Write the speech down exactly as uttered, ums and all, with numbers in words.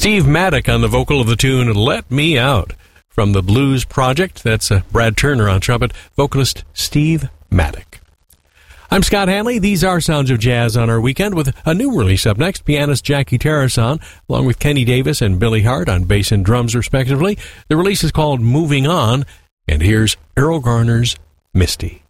Steve Maddock on the vocal of the tune Let Me Out from the Blues Project. That's uh, Brad Turner on trumpet, vocalist Steve Maddock. I'm Scott Hanley. These are Sounds of Jazz on our weekend with a new release up next. Pianist Jackie Tarrason, along with Kenny Davis and Billy Hart on bass and drums, respectively. The release is called Moving On, and here's Errol Garner's Misty.